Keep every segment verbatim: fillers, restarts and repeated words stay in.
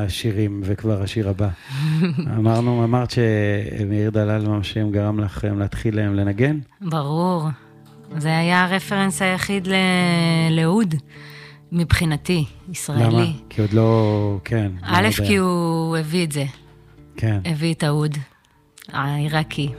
השירים, וכבר השיר הבא. אמרנו, אמרת שמאיר דלל ממש גרם לכם להתחיל להם לנגן? ברור. זה היה הרפרנס היחיד לאוד, מבחינתי, ישראלי. למה? כי עוד לא, כן. א', כי הוא הביא את זה. כן. הביא את האוד, העיראקי.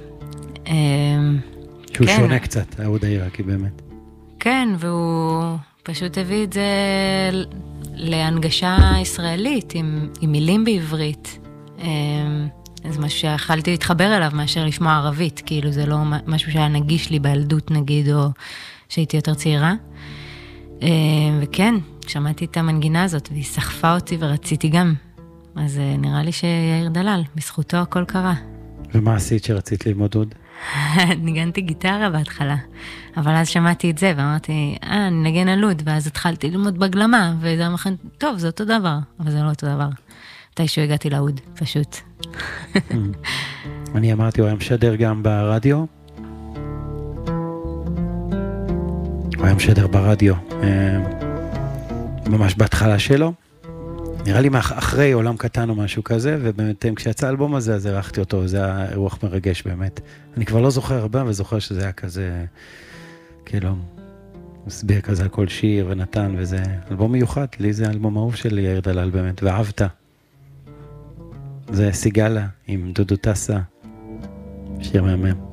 שהוא שונה קצת, האוד העיראקי באמת. כן, והוא פשוט הביא את זה להנגשה ישראלית, עם, עם מילים בעברית. זה משהו שיכלתי להתחבר אליו מאשר לשמוע ערבית, כאילו זה לא משהו שהיה נגיש לי בילדות נגיד, או שהייתי יותר צעירה. וכן, שמעתי את המנגינה הזאת, והיא סחפה אותי ורציתי גם. אז נראה לי שיאיר דלל, בזכותו הכל קרה. ומה עשית שרצית ללמוד עוד? ניגנתי גיטרה בהתחלה, אבל אז שמעתי את זה ואמרתי, אה, אני נגן על אוד, ואז התחלתי ללמוד בגלמה, וזה אמרתי, טוב, זה אותו דבר, אבל זה לא אותו דבר. מתישהו הגעתי לאוד, פשוט. אני אמרתי, הוא היה משדר גם ברדיו. הוא היה משדר ברדיו, ממש בהתחלה שלו. נראה לי אחרי עולם קטן או משהו כזה, ובאמת כשיצא האלבום הזה, אז ערכתי אותו, זה היה רוח מרגש באמת. אני כבר לא זוכר הרבה, וזוכר שזה היה כזה, כאילו, מסביר כזה על כל שיר ונתן, וזה אלבום מיוחד, לי זה אלבום אהוב של יאיר דלל באמת, ואהבת. זה סיגלה עם דודו טסה, שיר מהמם.